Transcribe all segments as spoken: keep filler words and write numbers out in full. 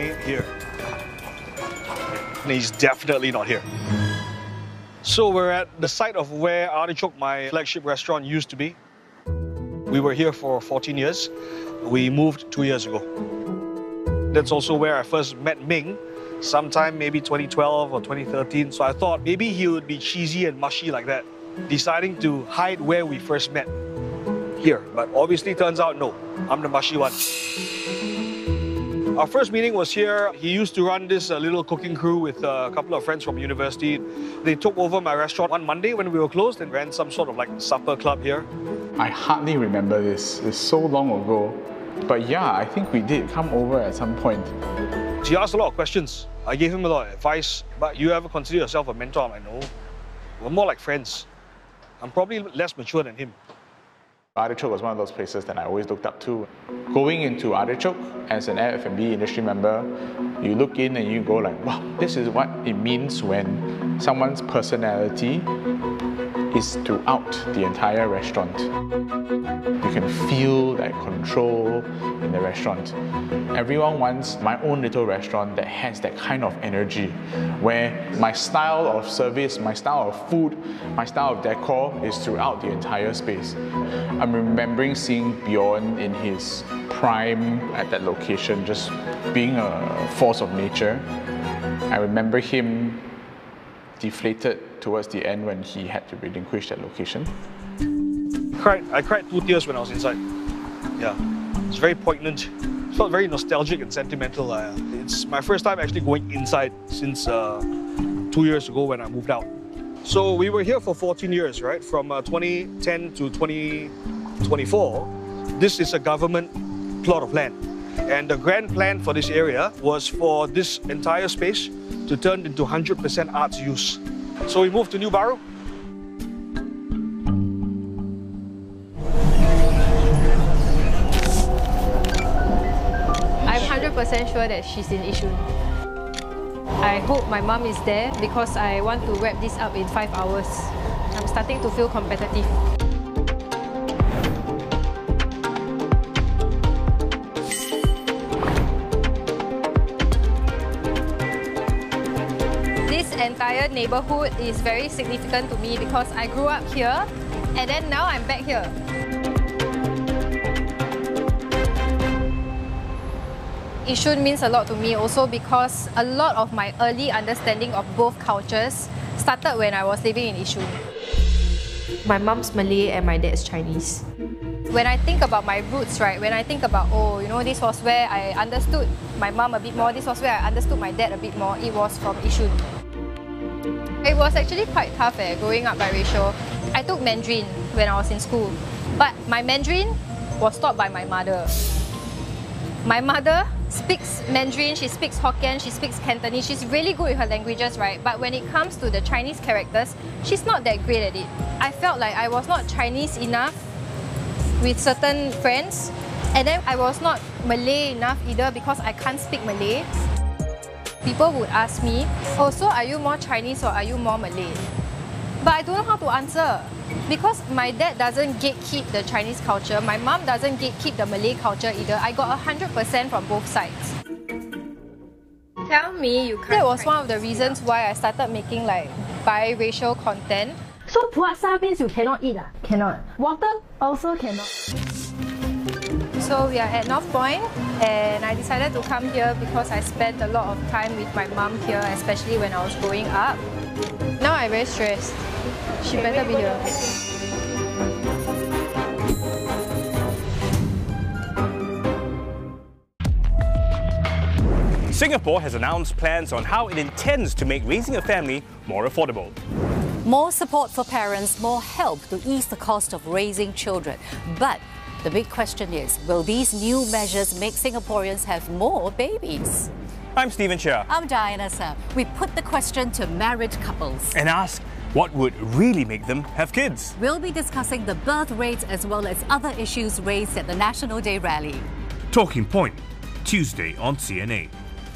ain't here. And he's definitely not here. So we're at the site of where Artichoke, my flagship restaurant, used to be. We were here for fourteen years. We moved two years ago. That's also where I first met Ming, sometime maybe twenty twelve or twenty thirteen. So I thought maybe he would be cheesy and mushy like that, deciding to hide where we first met, here. But obviously turns out no, I'm the mushy one. Our first meeting was here. He used to run this uh, little cooking crew with uh, a couple of friends from university. They took over my restaurant one Monday when we were closed and ran some sort of like supper club here. I hardly remember this. It's so long ago. But yeah, I think we did come over at some point. He asked a lot of questions. I gave him a lot of advice. But you ever consider yourself a mentor? I'm like, no. We're more like friends. I'm probably less mature than him. Artichoke was one of those places that I always looked up to. Going into Artichoke as an F and B industry member, you look in and you go like, wow, this is what it means when someone's personality is throughout the entire restaurant. You can feel that control in the restaurant. Everyone wants my own little restaurant that has that kind of energy, where my style of service, my style of food, my style of decor is throughout the entire space. I'm remembering seeing Bjorn in his prime at that location, just being a force of nature. I remember him deflated towards the end when he had to relinquish that location. Cried, I cried two tears when I was inside. Yeah, it's very poignant. It felt very nostalgic and sentimental. Uh, it's my first time actually going inside since uh, two years ago when I moved out. So we were here for fourteen years, right? From uh, twenty ten to twenty twenty-four. This is a government plot of land. And the grand plan for this area was for this entire space to turn into one hundred percent arts use. So we moved to New Baru. I'm one hundred percent sure that she's in Yishun. I hope my mom is there because I want to wrap this up in five hours. I'm starting to feel competitive. This entire neighborhood is very significant to me because I grew up here and then now I'm back here. Yishun means a lot to me also because a lot of my early understanding of both cultures started when I was living in Yishun. My mom's Malay and my dad's Chinese. When I think about my roots, right, when I think about, oh, you know, this was where I understood my mom a bit more, this was where I understood my dad a bit more, it was from Yishun. It was actually quite tough eh, growing up biracial. I took Mandarin when I was in school, but my Mandarin was taught by my mother. My mother speaks Mandarin, she speaks Hokkien, she speaks Cantonese, she's really good with her languages, right? But when it comes to the Chinese characters, she's not that great at it. I felt like I was not Chinese enough with certain friends, and then I was not Malay enough either because I can't speak Malay. People would ask me, oh, so are you more Chinese or are you more Malay? But I don't know how to answer. Because my dad doesn't gatekeep the Chinese culture, my mom doesn't gatekeep the Malay culture either. I got one hundred percent from both sides. Tell me you can't. That was one of the reasons why I started making like biracial content. So puasa means you cannot eat? Ah? Cannot. Water also cannot. So we are at North Point and I decided to come here because I spent a lot of time with my mom here, especially when I was growing up. Now I'm very stressed. She better be here. Singapore has announced plans on how it intends to make raising a family more affordable. More support for parents, more help to ease the cost of raising children. But the big question is, will these new measures make Singaporeans have more babies? I'm Stephen Chia. I'm Diana Sam. We put the question to married couples And ask what would really make them have kids. We'll be discussing the birth rates as well as other issues raised at the National Day rally. Talking Point, Tuesday on C N A.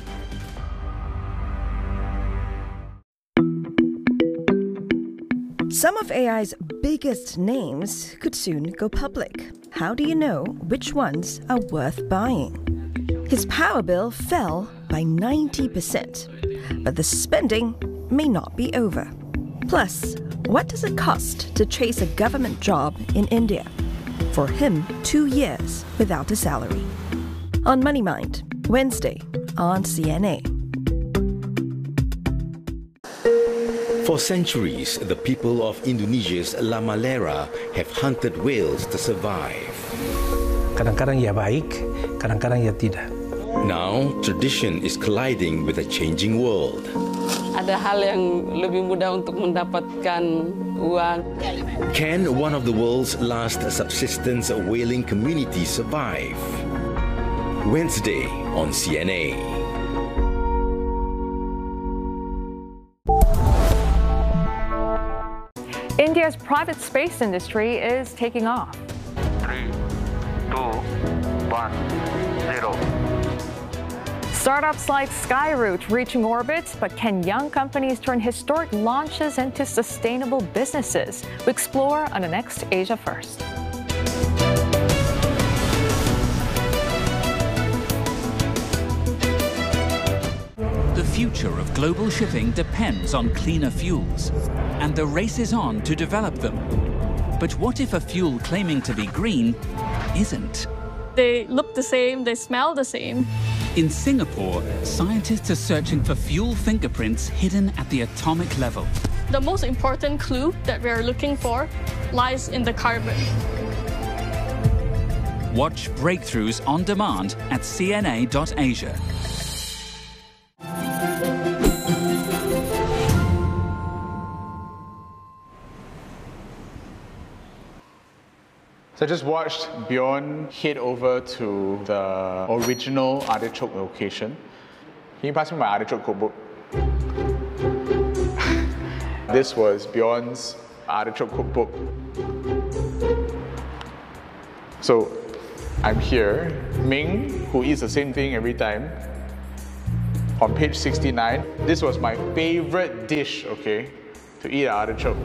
Some of A I's biggest names could soon go public. How do you know which ones are worth buying? His power bill fell by ninety percent, but the spending may not be over. Plus, what does it cost to chase a government job in India? For him, two years without a salary. On Money Mind, Wednesday on C N A. For centuries, the people of Indonesia's Lamalera have hunted whales to survive. Kadang-kadang ia baik, kadang-kadang ia tidak. Now, tradition is colliding with a changing world. Ada hal yang lebih mudah untuk mendapatkan uang. Can one of the world's last subsistence whaling communities survive? Wednesday on C N A. India's private space industry is taking off. Three, two, one, zero. Startups like Skyroot reaching orbit, but can young companies turn historic launches into sustainable businesses? We explore on the next Asia First. The future of global shipping depends on cleaner fuels, and the race is on to develop them. But what if a fuel claiming to be green isn't? They look the same, they smell the same. In Singapore, scientists are searching for fuel fingerprints hidden at the atomic level. The most important clue that we are looking for lies in the carbon. Watch Breakthroughs on demand at C N A dot asia. So I just watched Bjorn head over to the original artichoke location. Can you pass me my artichoke cookbook? This was Bjorn's artichoke cookbook. So I'm here, Ming, who eats the same thing every time. On page sixty-nine, this was my favorite dish, okay, to eat artichoke.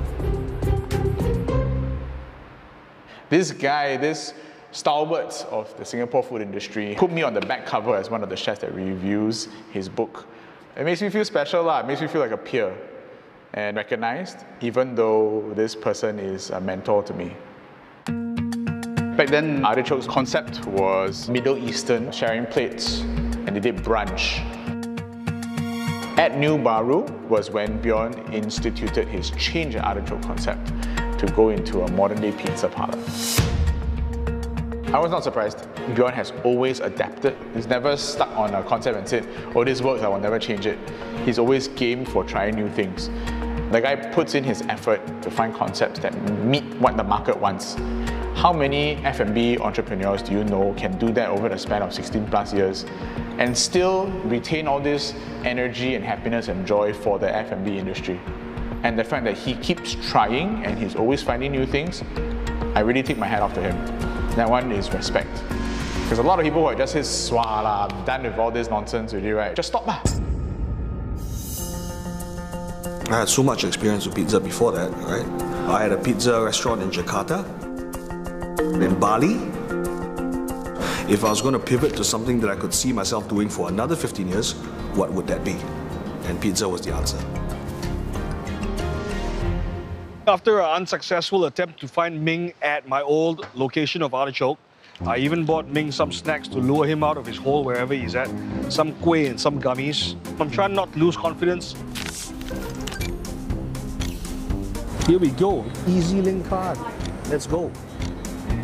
This guy, this stalwart of the Singapore food industry, put me on the back cover as one of the chefs that reviews his book. It makes me feel special, lah. It makes me feel like a peer and recognized, even though this person is a mentor to me. Back then, Artichoke's concept was Middle Eastern, sharing plates, and they did brunch. At New Baru was when Bjorn instituted his change in artichoke concept to go into a modern-day pizza parlor. I was not surprised. Bjorn has always adapted. He's never stuck on a concept and said, oh, this works, I will never change it. He's always game for trying new things. The guy puts in his effort to find concepts that meet what the market wants. How many F and B entrepreneurs do you know can do that over the span of sixteen plus years and still retain all this energy and happiness and joy for the F and B industry? And the fact that he keeps trying and he's always finding new things, I really take my hat off to him. That one is respect. Because a lot of people who are just say, swah lah, I'm done with all this nonsense already, right? Just stop lah. I had so much experience with pizza before that, right? I had a pizza restaurant in Jakarta, in Bali. If I was going to pivot to something that I could see myself doing for another fifteen years, what would that be? And pizza was the answer. After an unsuccessful attempt to find Ming at my old location of Artichoke, I even bought Ming some snacks to lure him out of his hole wherever he's at. Some kueh and some gummies. I'm trying not to lose confidence. Here we go, EZ-Link card. Let's go.